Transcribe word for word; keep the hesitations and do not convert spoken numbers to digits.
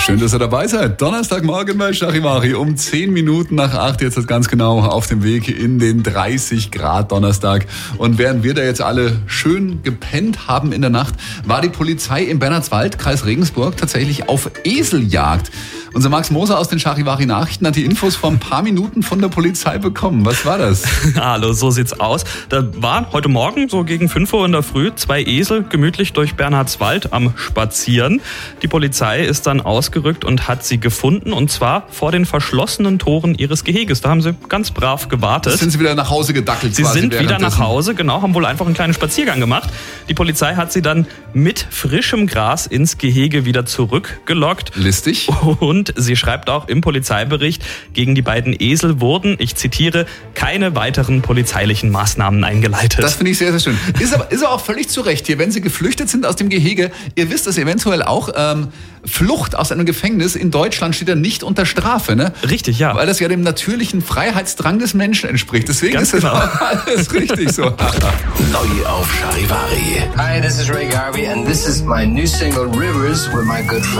Schön, dass ihr dabei seid. Donnerstagmorgen bei Charivari um zehn Minuten nach acht. Jetzt ist ganz genau auf dem Weg in den dreißig Grad Donnerstag. Und während wir da jetzt alle schön gepennt haben in der Nacht, war die Polizei im Bernhardswald, Kreis Regensburg, tatsächlich auf Eseljagd. Unser Max Moser aus den Charivari Nachrichten hat die Infos vor ein paar Minuten von der Polizei bekommen. Was war das? Hallo, so sieht's aus. Da waren heute Morgen, so gegen fünf Uhr in der Früh, zwei Esel gemütlich durch Bernhardswald am Spazieren. Die Polizei ist dann ausgerückt und hat sie gefunden, und zwar vor den verschlossenen Toren ihres Geheges. Da haben sie ganz brav gewartet. Sind sie wieder nach Hause gedackelt? Sie sind wieder nach Hause, genau, haben wohl einfach einen kleinen Spaziergang gemacht. Die Polizei hat sie dann mit frischem Gras ins Gehege wieder zurückgelockt. Listig. Und sie schreibt auch im Polizeibericht, gegen die beiden Esel wurden, ich zitiere, keine weiteren polizeilichen Maßnahmen eingeleitet. Das finde ich sehr, sehr schön. Ist aber, ist aber auch völlig zu Recht hier, wenn sie geflüchtet sind aus dem Gehege. Ihr wisst es eventuell auch, ähm, Flucht aus einem Gefängnis in Deutschland steht ja nicht unter Strafe, ne? Richtig, ja. Weil das ja dem natürlichen Freiheitsdrang des Menschen entspricht. Deswegen Ganz ist das genau. auch alles richtig so. Neu auf Charivari. Hi, this is Ray Garvey and this is my new single Rivers with my good friend